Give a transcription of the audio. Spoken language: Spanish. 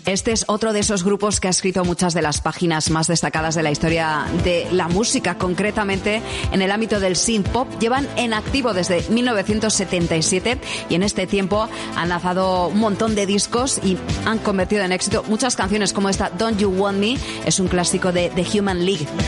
Este es otro de esos grupos que ha escrito muchas de las páginas más destacadas de la historia de la música, concretamente en el ámbito del synth pop. Llevan en activo desde 1977 y en este tiempo han lanzado un montón de discos y han convertido en éxito muchas canciones como esta Don't You Want Me, es un clásico de The Human League.